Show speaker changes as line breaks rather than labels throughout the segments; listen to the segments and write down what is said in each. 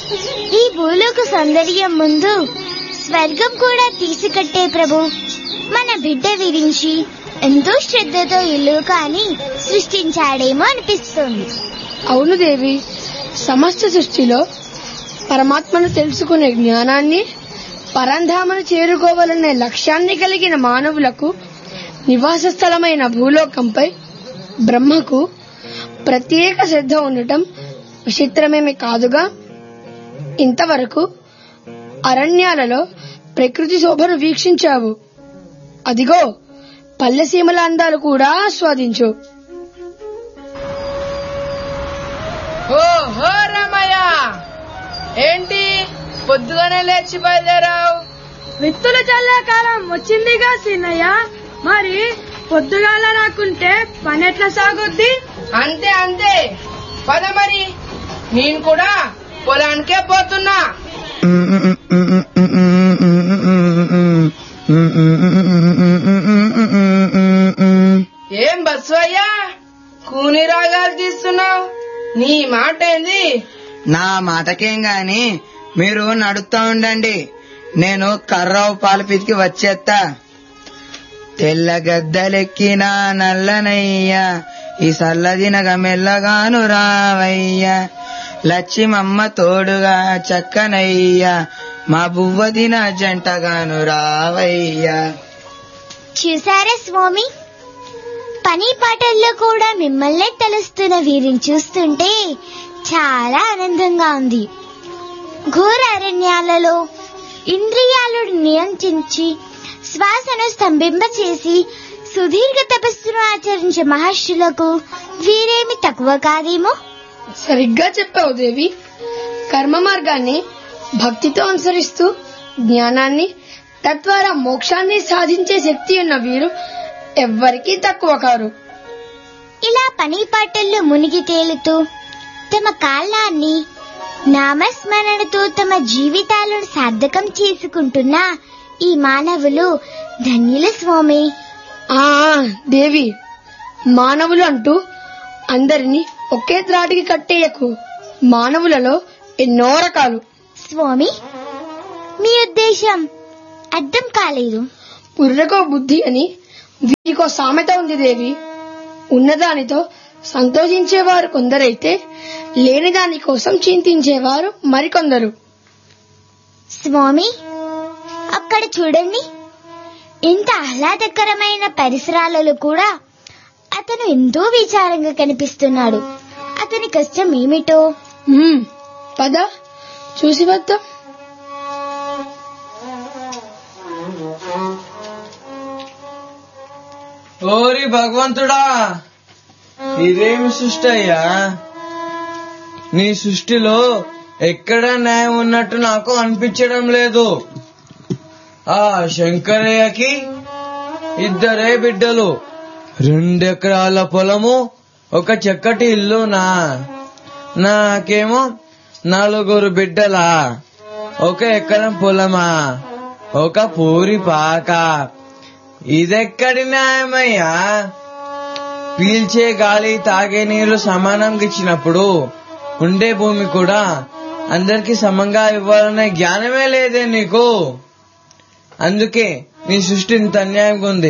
ఈ భూలోక సౌందర్యం ముందు స్వర్గం కూడా తీసుకట్టే ప్రభు మన బిడ్డ విరించి ఎంతో శ్రద్ధతో ఇల్లు కాని సృష్టించాడేమో అనిపిస్తుంది.
అవును దేవి, సమస్త సృష్టిలో పరమాత్మను తెలుసుకునే జ్ఞానాన్ని, పరంధామను చేరుకోవాలనే లక్ష్యాన్ని కలిగిన మానవులకు నివాస స్థలమైన భూలోకంపై బ్రహ్మకు ప్రత్యేక శ్రద్ధ ఉండటం విచిత్రమేమి కాదుగా. ఇంతవరకు అరణ్యాలలో ప్రకృతి శోభను వీక్షించావు, అదిగో పల్లెసీమల అందాలు కూడా ఆస్వాదించు.
ఓహో రమయ్య, ఏంటి పొద్దుగానే లేచి బయలుదేరావు?
విత్తులు చల్లే కాలం వచ్చిందిగా సీనయ్య, మరి పొద్దుగాల రాకుంటే పని ఎట్లా సాగుద్ది?
అంతే అంతే, పద మరి, నేను కూడా పొలానికే పోతున్నా. ఏం బస్వయ్యా, కూని రాగాలు తీస్తున్నావు? నీ మాట ఏంది?
నా మాటకేం గాని మీరు నడుస్తా ఉండండి, నేను కర్రావు పాలు పితికి వచ్చేస్తా. తెల్ల గద్దలెక్కిన నల్లనయ్యా, ఈ సల్లదినగ మెల్లగాను రావయ్యా, లచ్చిమమ్మ తోడుగా చక్కనయ్యా, మా బువ్వదిన జంటగాను రావయ్యా.
చూసారా స్వామి, పని పాటల్లో కూడా మిమ్మల్నే తలుస్తున్న వీరిని చూస్తుంటే చాలా ఆనందంగా ఉంది. ఘోర అరణ్యాలలో ఇంద్రియాలను నియంత్రించి శ్వాసను స్తంభింపచేసి సుదీర్ఘ తపస్సును ఆచరించే మహర్షులకు వీరేమి తక్కువ కాదేమో.
సరిగ్గా చెప్పావు దేవి. కర్మ మార్గాన్ని భక్తితో అనుసరిస్తూ జ్ఞానాన్ని, తద్వారా మోక్షాన్ని సాధించే శక్తి ఉన్న వీరు ఎవ్వరికీ తక్కువ కారు.
ఇలా పని పాటల్లో మునిగి తేలుతూ తమ కాలాన్ని నామస్మరణతో తమ జీవితాలను సార్థకం చేసుకుంటున్న ఈ మానవులు ధన్యుల స్వామి.
దేవి, మానవులు అంటూ అందరినీ ఒకే త్రాటికి కట్టేయకు. మానవులలో ఎన్నో రకాలు.
స్వామి, మీ ఉద్దేశం అర్థం కాలేదు.
పుర్రెకో బుద్ధి అని వీరికో సామెత ఉంది దేవి. ఉన్నదానితో సంతోషించేవారు కొందరైతే లేని దాని కోసం చింతించేవారు మరికొందరు.
స్వామి, అక్కడ చూడండి, ఇంత ఆహ్లాదకరమైన పరిసరాలలో కూడా అతను ఎంతో విచారంగా కనిపిస్తున్నాడు. అతని కష్టం ఏమిటో
పద చూసి వద్దాం.
ఓరి భగవంతుడా, ఇదేమి సృష్టి అయ్యా? నీ సృష్టిలో ఎక్కడ న్యాయం ఉన్నట్టు నాకు అనిపించడం లేదు. ఆ శంకరయ్యకి 2 బిడ్డలు, 2 ఎకరాల పొలము, ఒక చక్కటి ఇల్లునా? నాకేమో 4 బిడ్డలా, 1 ఎకరం పొలమా, ఒక పూరి పాక. ఇదెక్కడి న్యాయమయ్యా? పీల్చే గాలి, తాగే నీళ్లు సమానంగా ఇచ్చినప్పుడు ఉండే భూమి కూడా అందరికి సమంగా ఇవ్వాలనే జ్ఞానమే లేదే నీకు. అందుకే నీ సృష్టి ఇంత అన్యాయంగా ఉంది.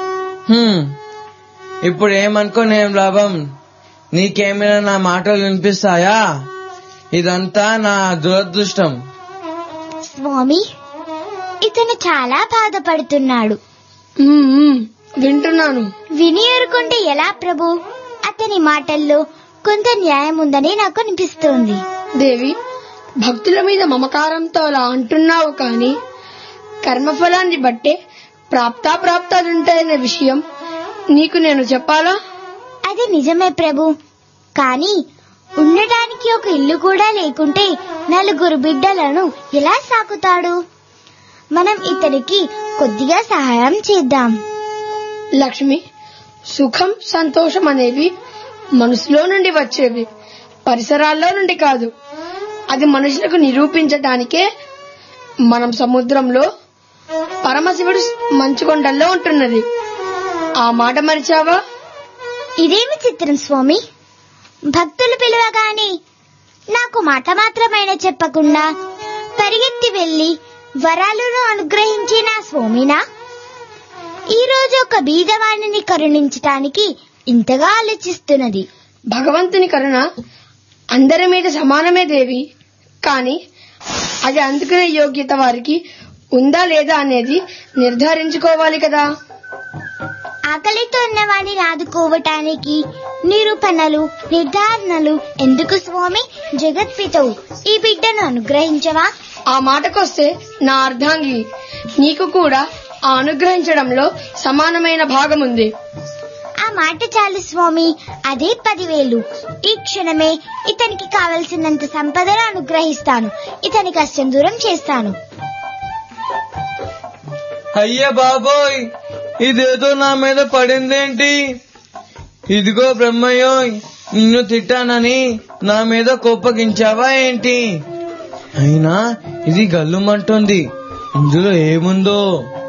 ఇప్పుడు ఏమనుకోనేం లాభం? నీకేమైనా నా మాటలు వినిపిస్తాయా? ఇదంతా నా దురదృష్టం.
స్వామి, ఇతను చాలా బాధపడుతున్నాడు.
వింటున్నాను.
విని ఊరుకుంటే ఎలా ప్రభు? అతని మాటల్లో కొంత న్యాయం ఉందని నాకు అనిపిస్తోంది.
దేవి, భక్తుల మీద మమకారంతో అలా అంటున్నావు, కానీ కర్మఫలాన్ని బట్టే ప్రాప్తాలుంటాయనే విషయం నీకు నేను చెప్పాలా?
అది నిజమే ప్రభు, కానీ ఉండటానికి ఒక ఇల్లు కూడా లేకుంటే 4 బిడ్డలను ఎలా సాకుతాడు? మనం ఇతనికి కొద్దిగా సహాయం చేద్దాం.
లక్ష్మి, సుఖం, సంతోషం అనేవి మనసులో నుండి వచ్చేవి, పరిసరాల్లో నుండి కాదు. అది మనుషులకు నిరూపించడానికే మనం సముద్రంలో, పరమశివుడు మంచుకొండల్లో ఉంటున్నది. ఆ మాట మరిచావా?
ఇదేమి చిత్రం స్వామి, భక్తులు పిలవగానే నాకు మాట మాత్రమైనా చెప్పకుండా పరిగెత్తి వెళ్లి వరాలను అనుగ్రహించిన స్వామినా ఈ రోజు ఒక బీదవాణిని కరుణించటానికి ఇంతగా ఆలోచిస్తున్నది.
భగవంతుని కరుణ అందరి మీద సమానమే దేవి. కాని అది అందుకునే యోగ్యత వారికి ఉందా లేదా అనేది నిర్ధారించుకోవాలి కదా.
ఆకలితో ఉన్నవాడిని ఆదుకోవటానికి నిరూపణలు నిర్ధారణలు ఎందుకు స్వామి? జగత్పితవు ఈ బిడ్డను అనుగ్రహించవా?
ఆ మాటకొస్తే నా అర్ధాంగి, నీకు కూడా ఆ అనుగ్రహించడంలో సమానమైన భాగముంది.
ఆ మాట చాలు స్వామి, అదే 10,000. ఈ క్షణమే ఇతనికి కావలసినంత సంపదను అనుగ్రహిస్తాను. ఇతని కష్టం దూరం చేస్తాను.
అయ్యా బాబోయ్, ఇదేదో నా మీద పడిందేంటి? ఇదిగో బ్రహ్మయ్యో, నిన్ను తిట్టానని నా మీద కోపగించావా ఏంటి? అయినా ఇది గల్లుమంటుంది, ఇందులో ఏముందో?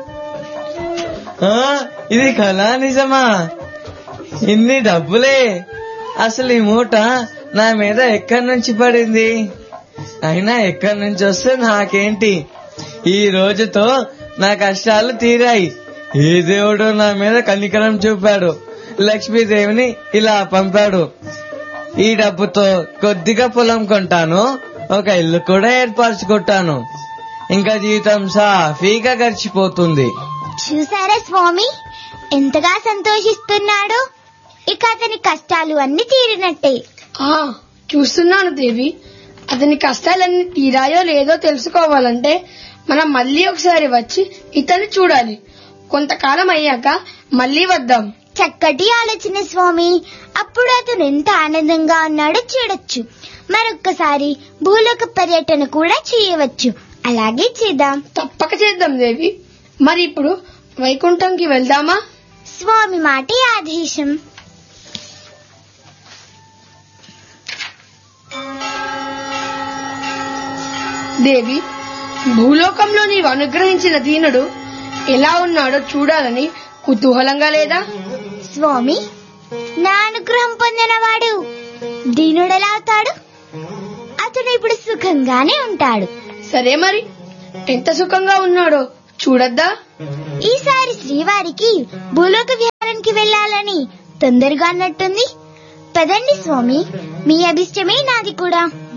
ఇది కళా నిజమా? ఇన్ని డబ్బులే? అసలు ఈ మూట నా మీద ఎక్కడి నుంచి పడింది? అయినా ఎక్కడి నుంచి వస్తే నాకేంటి? ఈ రోజుతో నా కష్టాలు తీరాయి. ఏ దేవుడో నా మీద కనికరం చూపాడు, లక్ష్మీదేవిని ఇలా పంపాడు. ఈ డబ్బుతో కొద్దిగా పొలం కొంటాను, ఒక ఇల్లు కూడా ఏర్పరచుకుంటాను. ఇంకా జీవితం సాఫీగా గడిచిపోతుంది.
చూసారా స్వామి ఎంతగా సంతోషిస్తున్నాడో? ఇక అతని కష్టాలు అన్ని తీరినట్టే.
చూస్తున్నాను దేవి. అతని కష్టాలన్నీ తీరాయో లేదో తెలుసుకోవాలంటే మనం మళ్ళీ ఒకసారి వచ్చి ఇతన్ని చూడాలి. కొంతకాలం అయ్యాక మళ్ళీ వద్దాం.
చక్కటి ఆలోచన స్వామి. అప్పుడు అతను ఎంత ఆనందంగా ఉన్నాడో చూడొచ్చు. మరొక్కసారి భూలోక పర్యటన కూడా చేయవచ్చు. అలాగే చేద్దాం.
తప్పక చేద్దాం దేవి. మరి ఇప్పుడు వైకుంఠంకి వెళ్దామా?
స్వామి మాటే ఆదేశం.
దేవి, భూలోకంలో నీవు అనుగ్రహించిన దీనుడు ఎలా ఉన్నాడో చూడాలని కుతూహలంగా లేదా?
స్వామి, నా అనుగ్రహం పొందినవాడు దీనుడెలా అవుతాడు? అతను ఇప్పుడు సుఖంగానే ఉంటాడు.
సరే, మరి ఎంత సుఖంగా ఉన్నాడో చూడద్దా?
ఈసారి శ్రీవారికి భూలోక విహారానికి వెళ్లాలని తొందరగా అన్నట్టుంది. పదండి స్వామి, మీ అభిష్టమే నాది కూడా.